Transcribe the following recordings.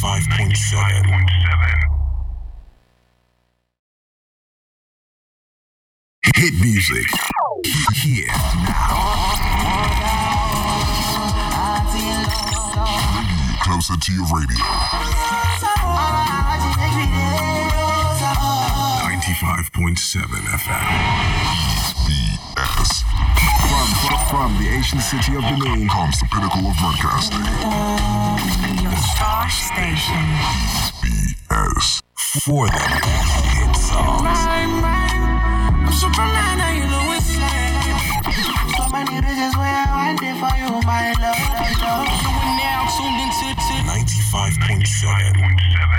95.7. Hit music. Here now. Closer to your radio. 95.7 FM. BS. From the ancient city of Benin comes the pinnacle of broadcasting. Your star station. BS. For the hit songs. I'm Superman, and you know it's like so many reasons why I want it for you, my love. You are now tuned into 95.7.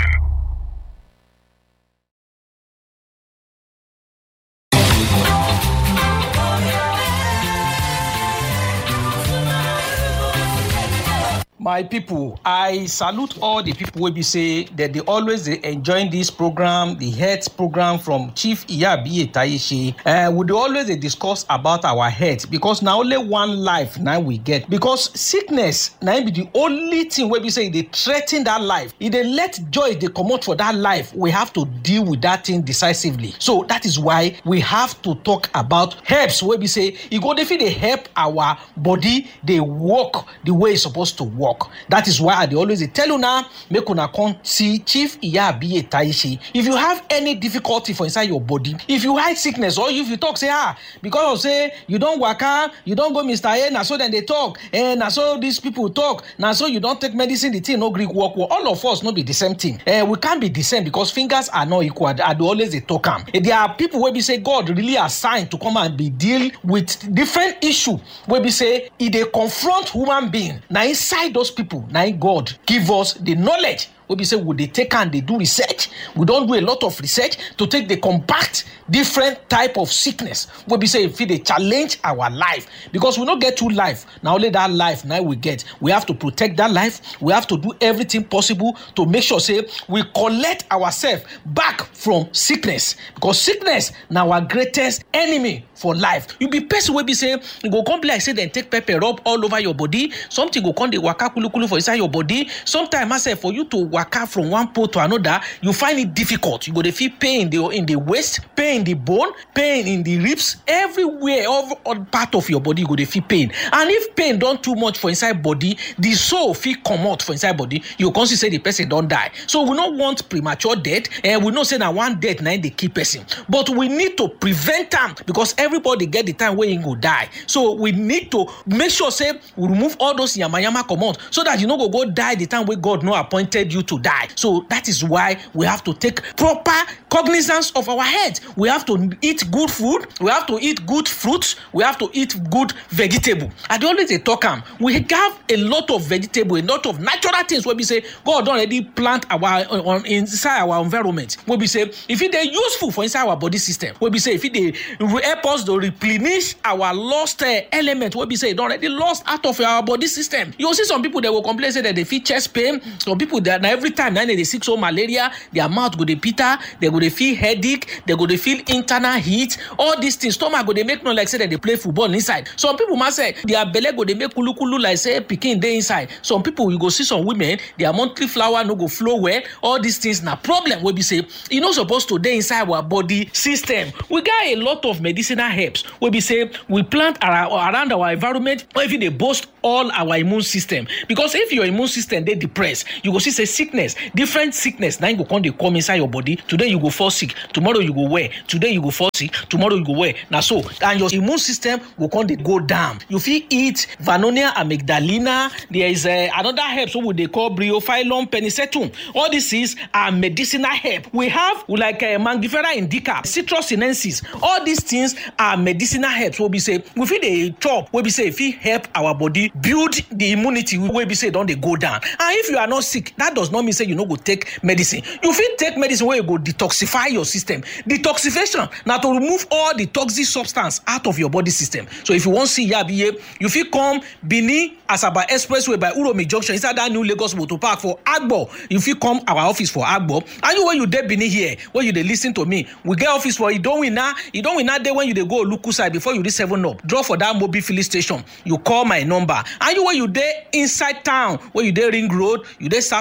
My people, I salute all the people who be say that they always enjoy this program, the health program from Chief Iyabi Taishi. We always discuss about our health because now only one life now we get. Because sickness now be the only thing where we say they threaten that life. If they let joy they come out for that life, we have to deal with that thing decisively. So that is why we have to talk about herbs where we say you go if they help our body, they work the way it's supposed to work. That is why I always tell you now, make una come see Chief Iyabi Taishi. If you have any difficulty for inside your body, if you hide sickness or if you talk say because of say you don't work out, you don't go Mr. A, na so then they talk, and na so these people talk, na so you don't take medicine, the thing no Greek work. Well, all of us no be the same thing. We can't be the same because fingers are not equal. I do always they talk am. There are people where we say God really assigned to come and be deal with different issue where we say if they confront human being. Now inside those people, now God give us the knowledge. We say would they take and they do research. We don't do a lot of research to take the combat different type of sickness. We say if they challenge our life because we don't get to life. Now only that life now we get. We have to protect that life. We have to do everything possible to make sure say we collect ourselves back from sickness because sickness now our greatest enemy for life. You be person will be say you go come like say then take pepper rub all over your body. Something go come the waka kulu for inside your body. Sometimes I say for you to waka from one pole to another, you find it difficult. You go to feel pain in the waist, pain in the bone, pain in the ribs, everywhere, all part of your body you go to feel pain. And if pain don't too much for inside body, the soul feel come out for inside body, you can say the person don't die. So we don't want premature death, and we don't say that one death now they keep person. But we need to prevent them because everybody get the time where you go die. So we need to make sure say we remove all those yama come out so that you no go die the time where God no appointed you to die. So that is why we have to take proper cognizance of our health. We have to eat good food. We have to eat good fruits. We have to eat good vegetable. I always talk we have a lot of vegetable, a lot of natural things where we say God already plant our inside our environment. Where we say if it is useful for inside our body system. Where we say if it help us to replenish our lost element. Where we say it already lost out of our body system. You will see some people that will complain say that they feel chest pain. Some people that every time they sick so malaria, their mouth go to pita, they go to feel headache, they go to feel internal heat, all these things. Stomach go to make no like say that they play football inside. Some people must say their belly go to make kulu like say pikin dey inside. Some people you go see some women, their monthly flower no go flow well. All these things na problem wey be say e no supposed to dey inside our body system. We got a lot of medicinal herbs wey be say we plant around our environment or even they boost all our immune system. Because if your immune system dey depressed, you go see say sickness, different sickness now you go come inside your body. Today you go fall sick, tomorrow you go well. Today you go fall sick, tomorrow you go well. Now so and your immune system will come dey go down. You fit eat Vernonia amygdalina. There is another herb so they call Bryophyllum penicetum. All these are medicinal herb. We have like Mangifera indica, Citrus sinensis. All these things are medicinal herbs. We say we fit dey chop. We say if it help our body build the immunity. We say don't they go down. And if you are not sick, that does not mean say you no go take medicine. You fit take medicine where you go detoxify your system. Detoxification now to remove all the toxic substance out of your body system. So if you want to see Yabiye, you fit come Benin Asaba Expressway by Uromi Junction inside that new Lagos Motor Park for Agbo. You fit come our office for Agbo. And you when you dey Benin here, when you dey listen to me, we get office for Idowina there when you dey go Oluku side before you reach 7up. Draw for that mobile filling station. You call my number. And you when you dey inside town, when you dey Ring Road, you dey Saple Road,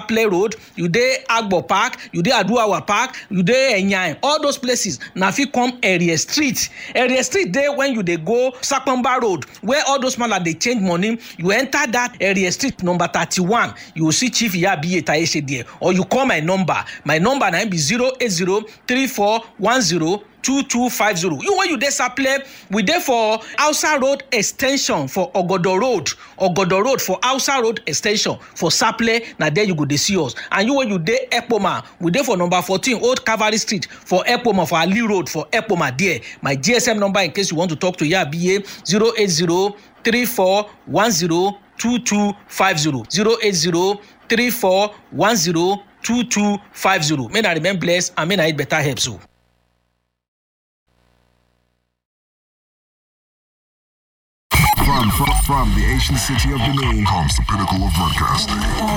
Road, you dey Agbo Park, you dey Aduawa Park, you dey Enyan, all those places na fit come Area Street. Area Street dey when you dey go Sapamba Road, where all those man dey change money. You enter that Area Street number 31, you will see Chief Iyabiye Taishe there, or you call my number. My number na be 08034102250. You when you dey Saple, we dey for Hausa Road Extension for Ogodo Road for Hausa Road Extension for Saple. Na there you go dey see us. And you when you dey Epoma, we dey for number 14 Old Cavalry Street for Epoma, for Ali Road for Epoma there. My GSM number in case you want to talk to Iyabiye 08034102250. 08034102250. May I remain blessed and may I eat better help you. From the ancient city of Benin comes the pinnacle of broadcasting.